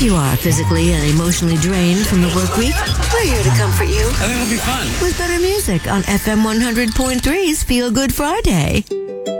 you are physically and emotionally drained from the work week, we're here to comfort you. I think it'll be fun. With better music on FM 100.3's Feel Good Friday.